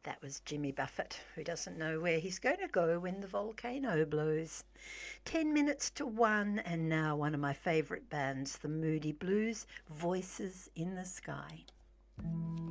That was Jimmy Buffett, who doesn't know where he's going to go when the volcano blows. 10 minutes to 1, and now one of my favourite bands, the Moody Blues, Voices in the Sky.